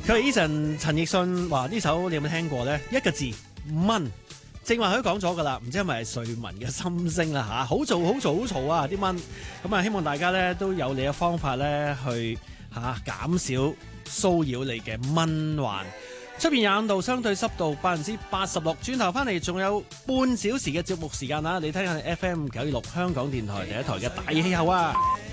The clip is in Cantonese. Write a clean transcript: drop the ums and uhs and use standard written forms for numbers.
佢係 Eason 陳奕迅話呢首你有冇聽過咧？一個字蚊，正話佢都講咗噶啦，唔知係咪瑞文嘅心聲啦吓，好嘈好嘈好嘈啊啲蚊，咁啊希望大家咧都有你嘅方法咧去減少騷擾你嘅蚊患。出邊25度，相對濕度86%，轉頭翻嚟仲有半小時嘅節目時間啊！你聽下 FM 926香港電台第一台嘅大氣候啊！